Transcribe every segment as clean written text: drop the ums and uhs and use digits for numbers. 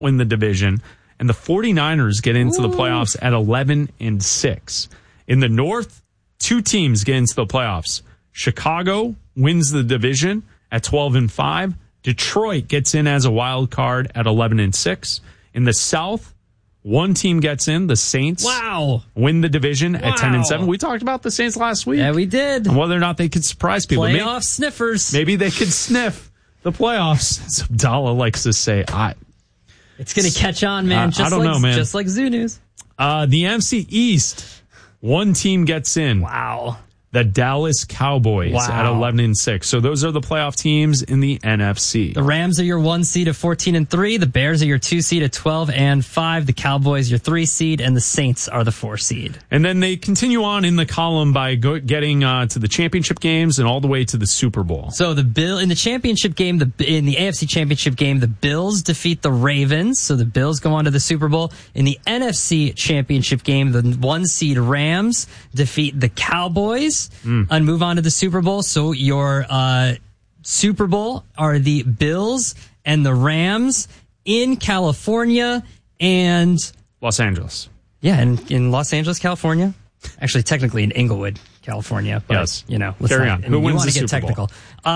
win the division, and the 49ers get into the playoffs at 11-6. In the North, 2 teams get into the playoffs. Chicago wins the division at 12-5. Detroit gets in as a wild card at 11-6. In the South, 1 team gets in. The Saints win the division at 10-7. We talked about the Saints last week. Yeah, we did. And whether or not they could surprise people. Playoff sniffers. Maybe they could sniff the playoffs. As Abdallah likes to say. It's going to catch on, man. I don't know, man. Just like Zoo News. The NFC East, 1 team gets in. Wow. The Dallas Cowboys at 11-6. So those are the playoff teams in the NFC. The Rams are your 1 seed at 14-3. The Bears are your 2 seed at 12-5. The Cowboys your 3 seed, and the Saints are the 4 seed. And then they continue on in the column by getting to the championship games and all the way to the Super Bowl. So in the championship game, in the AFC championship game, the Bills defeat the Ravens. So the Bills go on to the Super Bowl. In the NFC championship game, the 1 seed Rams defeat the Cowboys. And move on to the Super Bowl. So your Super Bowl are the Bills and the Rams in California and Los Angeles. Yeah, in Los Angeles, California. Actually, technically in Inglewood, California. But, yes. Carry on. Who wins the Super Super Bowl?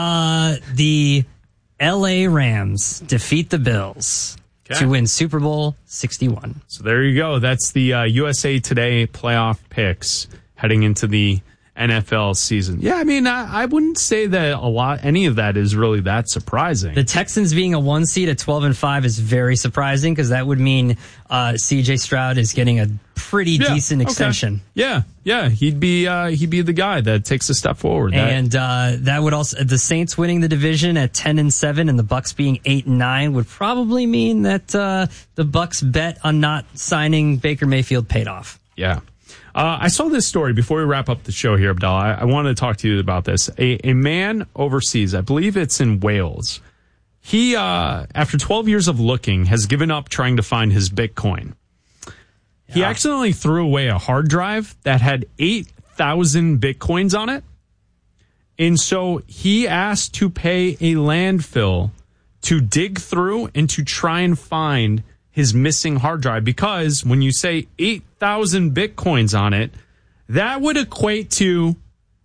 The LA Rams defeat the Bills to win Super Bowl 61. So there you go. That's the USA Today playoff picks heading into the NFL season. Yeah, I mean, I wouldn't say that any of that is really that surprising. The Texans being a 1 seed at 12-5 is very surprising because that would mean CJ Stroud is getting a pretty decent extension. Okay. Yeah, he'd be the guy that takes a step forward. And that would also, the Saints winning the division at 10-7 and the Bucs being 8-9 would probably mean that the Bucs bet on not signing Baker Mayfield paid off. Yeah. I saw this story before we wrap up the show here, Abdallah. I wanted to talk to you about this. A man overseas, I believe it's in Wales, he, after 12 years of looking, has given up trying to find his Bitcoin. Yeah. He accidentally threw away a hard drive that had 8,000 Bitcoins on it. And so he asked to pay a landfill to dig through and to try and find his missing hard drive, because when you say 8,000 Bitcoins on it, that would equate to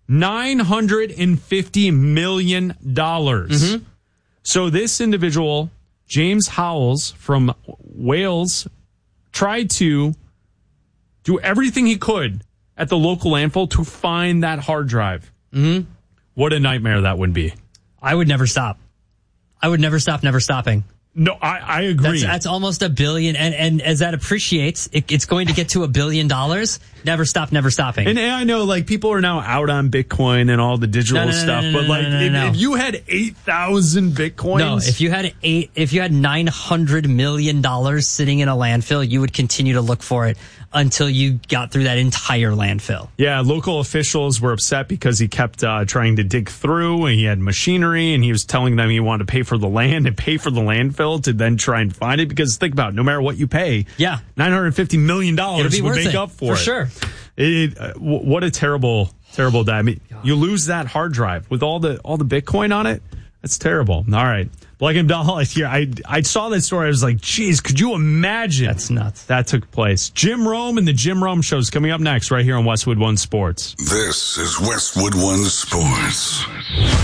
$950 million. Mm-hmm. So this individual, James Howells from Wales, tried to do everything he could at the local landfill to find that hard drive. Mm-hmm. What a nightmare that would be. I would never stop. I would never stop, never stopping. No, I agree. That's almost $1 billion. And as that appreciates, it's going to get to $1 billion. Never stop, never stopping. And I know, like, people are now out on Bitcoin and all the digital stuff, but if you had 8,000 Bitcoins. No, if you had $900 million sitting in a landfill, you would continue to look for it until you got through that entire landfill. Yeah, local officials were upset because he kept trying to dig through, and he had machinery, and he was telling them he wanted to pay for the land and pay for the landfill to then try and find it. Because think about it, no matter what you pay, $950 million would make up for it. For sure. What a terrible day. I mean, you lose that hard drive with all the Bitcoin on it. That's terrible. All right. Black and Abdallah here. I saw that story. I was like, geez, could you imagine? That's nuts. That took place. Jim Rome and the Jim Rome Show is coming up next right here on Westwood One Sports. This is Westwood One Sports.